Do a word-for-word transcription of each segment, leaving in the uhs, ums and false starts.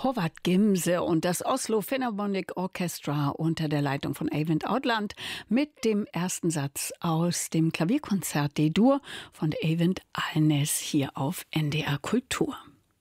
Håvard Gimse und das Oslo Philharmonic Orchestra unter der Leitung von Eyvind Outland mit dem ersten Satz aus dem Klavierkonzert D-Dur von Eyvind Alnes hier auf N D R Kultur.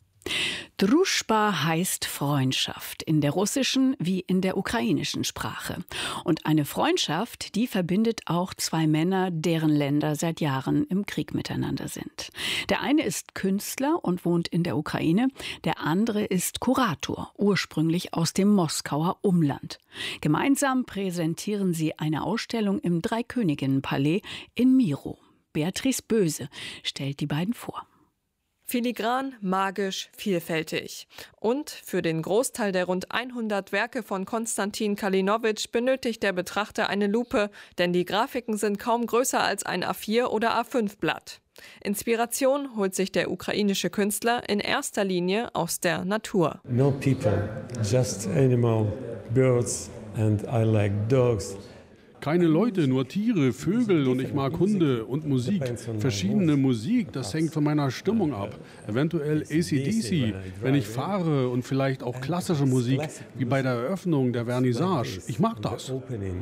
Druschba heißt Freundschaft in der russischen wie in der ukrainischen Sprache. Und eine Freundschaft, die verbindet auch zwei Männer, deren Länder seit Jahren im Krieg miteinander sind. Der eine ist Künstler und wohnt in der Ukraine, der andere ist Kurator, ursprünglich aus dem Moskauer Umland. Gemeinsam präsentieren sie eine Ausstellung im Dreiköniginnenpalais in Miro. Beatrice Böse stellt die beiden vor. Filigran, magisch, vielfältig. Und für den Großteil der rund hundert Werke von Konstantin Kalinowitsch benötigt der Betrachter eine Lupe, denn die Grafiken sind kaum größer als ein A vier oder A fünf Blatt. Inspiration holt sich der ukrainische Künstler in erster Linie aus der Natur. No people, just animal, birds and I like dogs. Keine Leute, nur Tiere, Vögel und ich mag Hunde und Musik. Verschiedene Musik, das hängt von meiner Stimmung ab. Eventuell A C D C, wenn ich fahre und vielleicht auch klassische Musik, wie bei der Eröffnung der Vernissage. Ich mag das.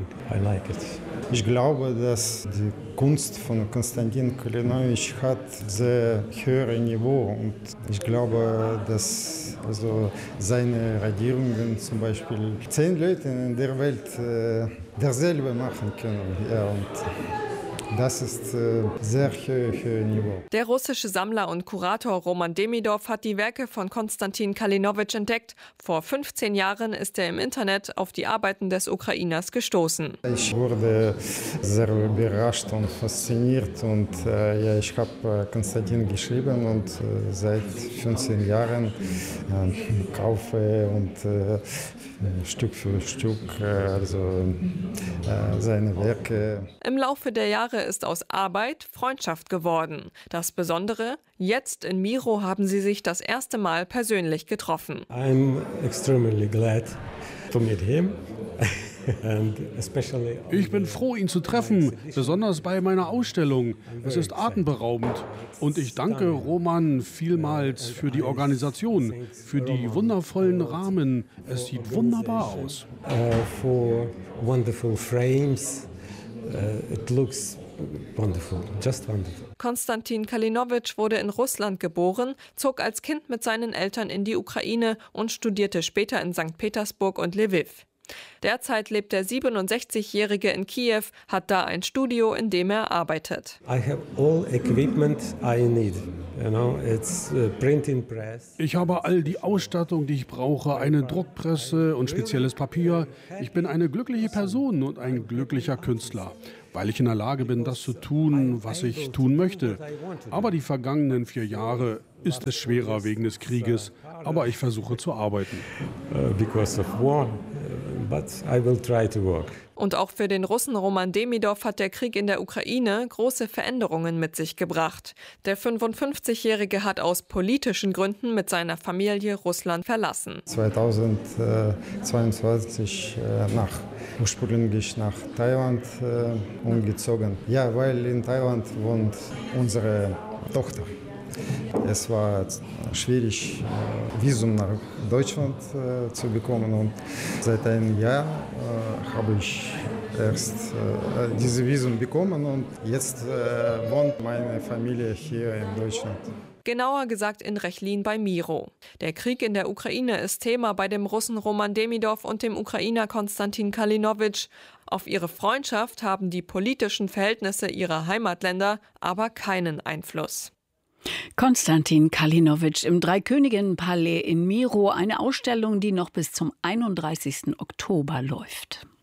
Ich glaube, dass die Kunst von Konstantin Kalinowitsch hat sehr höheres Niveau und ich glaube, dass also seine Radierungen zum Beispiel zehn Leute in der Welt äh, derselbe machen können. Ja, und das ist äh, sehr hohes Niveau. Der russische Sammler und Kurator Roman Demidov hat die Werke von Konstantin Kalinowitsch entdeckt. Vor fünfzehn Jahren ist er im Internet auf die Arbeiten des Ukrainers gestoßen. Ich wurde sehr überrascht und fasziniert und äh, ja, ich habe äh, Konstantin geschrieben und äh, seit fünfzehn Jahren äh, kaufe und äh, Stück für Stück äh, also, äh, seine Werke. Im Laufe der Jahre ist aus Arbeit Freundschaft geworden. Das Besondere, jetzt in Miro haben sie sich das erste Mal persönlich getroffen. I'm extremely glad to meet him. Ich bin froh, ihn zu treffen, besonders bei meiner Ausstellung. Es ist atemberaubend. Und ich danke Roman vielmals für die Organisation, für die wundervollen Rahmen. Es sieht wunderbar aus. Uh, for wonderful frames. Uh, it looks wonderful, just wonderful. Konstantin Kalinowitsch wurde in Russland geboren, zog als Kind mit seinen Eltern in die Ukraine und studierte später in Sankt Petersburg und Lwiw. Derzeit lebt der siebenundsechzigjährige in Kiew, hat da ein Studio, in dem er arbeitet. I have all equipment I need. You know, it's a printing press. Ich habe all die Ausstattung, die ich brauche, eine Druckpresse und spezielles Papier. Ich bin eine glückliche Person und ein glücklicher Künstler, weil ich in der Lage bin, das zu tun, was ich tun möchte. Aber die vergangenen vier Jahre ist es schwerer wegen des Krieges, aber ich versuche zu arbeiten. Uh, because of war, but I will try to work. Und auch für den Russen Roman Demidov hat der Krieg in der Ukraine große Veränderungen mit sich gebracht. Der fünfundfünfzigjährige hat aus politischen Gründen mit seiner Familie Russland verlassen. zweitausendzweiundzwanzig äh, nach, ursprünglich nach Thailand äh, umgezogen. Ja, weil in Thailand wohnt unsere Tochter. Es war schwierig, Visum nach Deutschland äh, zu bekommen und seit einem Jahr äh, habe ich erst äh, dieses Visum bekommen und jetzt äh, wohnt meine Familie hier in Deutschland. Genauer gesagt in Rechlin bei Miro. Der Krieg in der Ukraine ist Thema bei dem Russen Roman Demidov und dem Ukrainer Konstantin Kalinowitsch. Auf ihre Freundschaft haben die politischen Verhältnisse ihrer Heimatländer aber keinen Einfluss. Konstantin Kalinowitsch im Dreiköniginnenpalais in Miro, eine Ausstellung, die noch bis zum einunddreißigsten Oktober läuft.